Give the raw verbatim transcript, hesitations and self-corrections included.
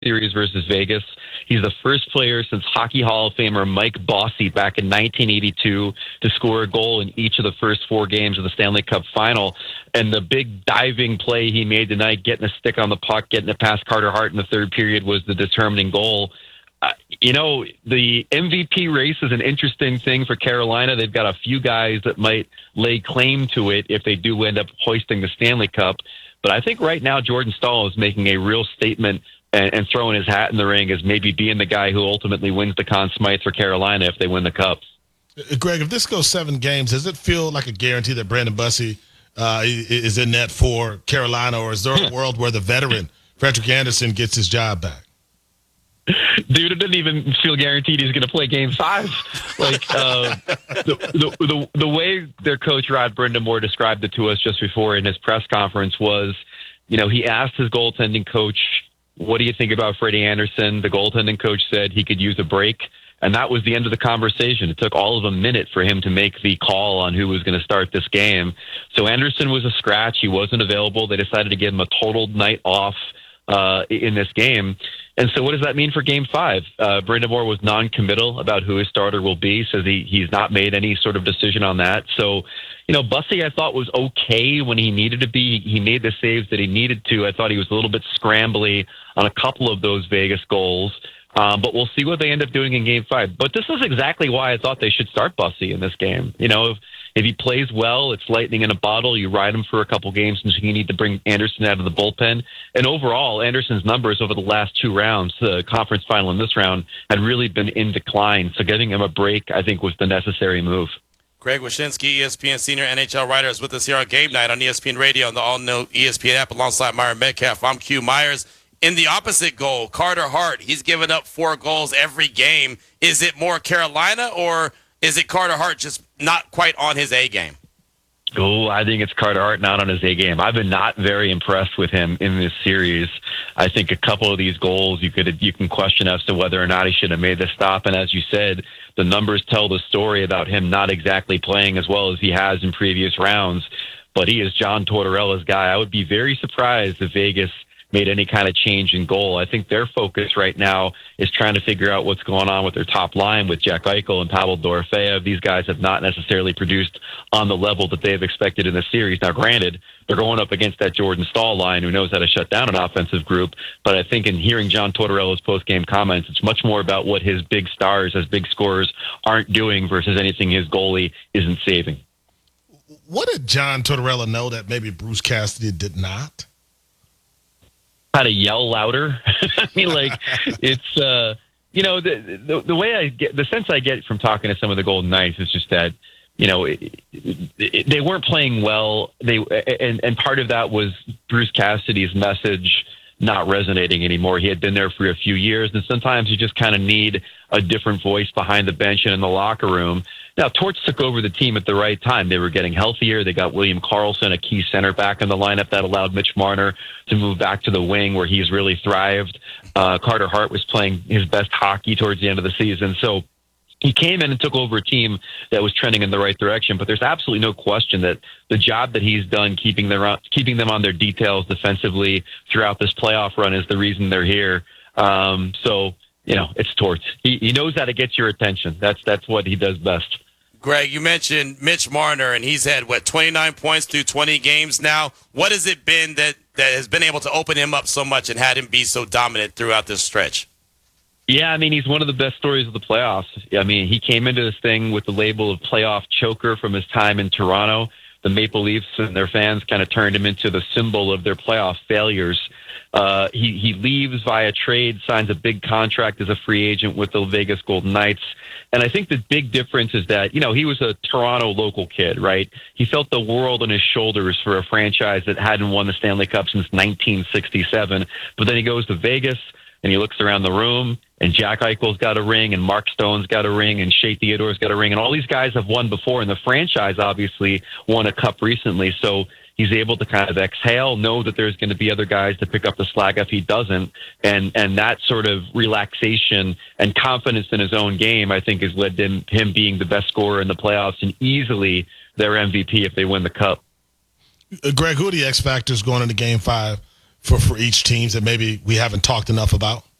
series versus Vegas. He's the first player since Hockey Hall of Famer Mike Bossy back in nineteen eighty-two to score a goal in each of the first four games of the Stanley Cup final. And the big diving play he made tonight, getting a stick on the puck, getting it past Carter Hart in the third period, was the determining goal. Uh, you know, the M V P race is an interesting thing for Carolina. They've got a few guys that might lay claim to it if they do end up hoisting the Stanley Cup. But I think right now Jordan Staal is making a real statement and, and throwing his hat in the ring as maybe being the guy who ultimately wins the Conn Smythe for Carolina if they win the Cup. Greg, if this goes seven games, does it feel like a guarantee that Brandon Bussi uh, is in net for Carolina, or is there a world where the veteran Frederik Andersen gets his job back? Dude, it didn't even feel guaranteed he's going to play Game Five. Like uh, the, the the the way their coach Rod Brind'Amour described it to us just before in his press conference was, you know, he asked his goaltending coach, "What do you think about Freddie Andersen?" The goaltending coach said he could use a break, and that was the end of the conversation. It took all of a minute for him to make the call on who was going to start this game. So Andersen was a scratch. He wasn't available. They decided to give him a total night off uh, in this game. And so what does that mean for Game Five? Uh, Brind'Amour was non-committal about who his starter will be, says he, he's not made any sort of decision on that. So, you know, Bussi I thought was okay when he needed to be. He made the saves that he needed to. I thought he was a little bit scrambly on a couple of those Vegas goals. Um, but we'll see what they end up doing in Game Five. But this is exactly why I thought they should start Bussi in this game. You know, if, if he plays well, it's lightning in a bottle. You ride him for a couple games until you need to bring Andersen out of the bullpen. And overall, Andersen's numbers over the last two rounds, the conference final and this round, had really been in decline. So giving him a break, I think, was the necessary move. Greg Wyshynski, E S P N senior N H L writer, is with us here on Game Night on E S P N Radio and the all-new E S P N app alongside Myron Metcalf. I'm Q Myers. In the opposite goal, Carter Hart, he's given up four goals every game. Is it more Carolina, or is it Carter Hart just not quite on his A game? Oh, I think it's Carter Hart not on his A game. I've been not very impressed with him in this series. I think a couple of these goals you could you can question as to whether or not he should have made the stop. And as you said, the numbers tell the story about him not exactly playing as well as he has in previous rounds. But he is John Tortorella's guy. I would be very surprised if Vegas made any kind of change in goal. I think their focus right now is trying to figure out what's going on with their top line with Jack Eichel and Pavel Dorofeyev. These guys have not necessarily produced on the level that they have expected in the series. Now, granted, they're going up against that Jordan Staal line who knows how to shut down an offensive group. But I think in hearing John Tortorella's post-game comments, it's much more about what his big stars as big scorers aren't doing versus anything his goalie isn't saving. What did John Tortorella know that maybe Bruce Cassidy did not? How to yell louder. I mean, like, it's, uh, you know, the, the the way I get, the sense I get from talking to some of the Golden Knights is just that, you know, it, it, they weren't playing well. They and, and part of that was Bruce Cassidy's message not resonating anymore. He had been there for a few years, and sometimes you just kind of need a different voice behind the bench and in the locker room. Now, Torts took over the team at the right time. They were getting healthier. They got William Karlsson, a key center, back in the lineup that allowed Mitch Marner to move back to the wing where he's really thrived. Uh, Carter Hart was playing his best hockey towards the end of the season. So he came in and took over a team that was trending in the right direction. But there's absolutely no question that the job that he's done keeping their keeping them on their details defensively throughout this playoff run is the reason they're here. Um, so, you know, it's Torts. He, he knows how to get your attention. That's that's what he does best. Greg, you mentioned Mitch Marner, and he's had, what, twenty-nine points through twenty games now. What has it been that, that has been able to open him up so much and had him be so dominant throughout this stretch? Yeah, I mean, he's one of the best stories of the playoffs. I mean, he came into this thing with the label of playoff choker from his time in Toronto. The Maple Leafs and their fans kind of turned him into the symbol of their playoff failures. Uh, he, he leaves via trade, signs a big contract as a free agent with the Vegas Golden Knights. And I think the big difference is that, you know, he was a Toronto local kid, right? He felt the world on his shoulders for a franchise that hadn't won the Stanley Cup since nineteen sixty-seven. But then he goes to Vegas and he looks around the room, and Jack Eichel's got a ring, and Mark Stone's got a ring, and Shea Theodore's got a ring, and all these guys have won before, and the franchise obviously won a cup recently. So he's able to kind of exhale, know that there's going to be other guys to pick up the slack if he doesn't. And and that sort of relaxation and confidence in his own game, I think, has led to him, him being the best scorer in the playoffs and easily their M V P if they win the cup. Uh, Greg, who are the X factors going into Game Five for, for each team that maybe we haven't talked enough about?